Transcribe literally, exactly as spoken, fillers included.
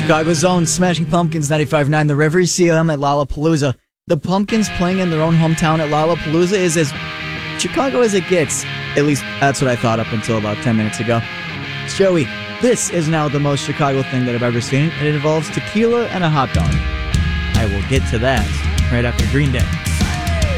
Chicago's own Smashing Pumpkins, ninety-five point nine The River. You see them at Lollapalooza. The Pumpkins playing in their own hometown at Lollapalooza is as Chicago as it gets. At least that's what I thought up until about ten minutes ago. Joey, this is now the most Chicago thing that I've ever seen, and it involves tequila and a hot dog. I will get to that right after Green Day.